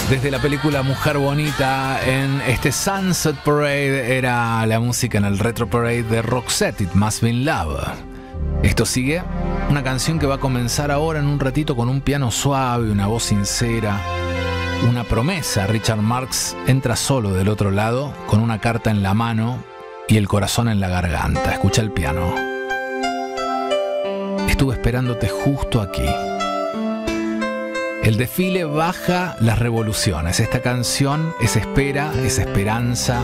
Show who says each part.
Speaker 1: Desde la película Mujer Bonita, en este Sunset Parade era la música en el Retro Parade de Roxette, It Must Be Love. Esto sigue, una canción que va a comenzar ahora en un ratito con un piano suave, una voz sincera, una promesa. Richard Marx entra solo del otro lado, con una carta en la mano y el corazón en la garganta. Escucha el piano. Estuve esperándote justo aquí. El desfile baja las revoluciones. Esta canción es espera, es esperanza,